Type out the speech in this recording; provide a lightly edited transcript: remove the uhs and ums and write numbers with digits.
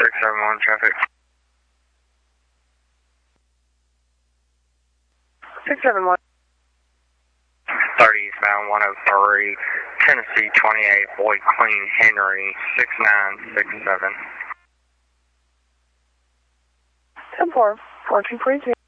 671 traffic. 671. 30 eastbound 103, Tennessee 28, Boyd Queen Henry 6967. 10-4, 4242.